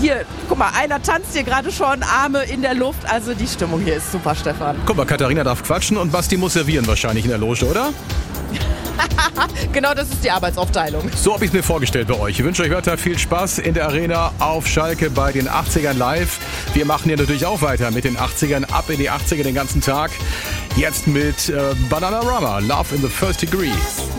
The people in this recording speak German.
hier, guck mal, einer tanzt hier gerade schon, Arme in der Luft. Also die Stimmung hier ist super, Stefan. Guck mal, Katharina darf quatschen und Basti muss servieren wahrscheinlich in der Loge, oder? Genau, das ist die Arbeitsaufteilung. So habe ich es mir vorgestellt bei euch. Ich wünsche euch weiter viel Spaß in der Arena auf Schalke bei den 80ern live. Wir machen ja natürlich auch weiter mit den 80ern, ab in die 80er den ganzen Tag. Jetzt mit Bananarama, Love in the First Degree.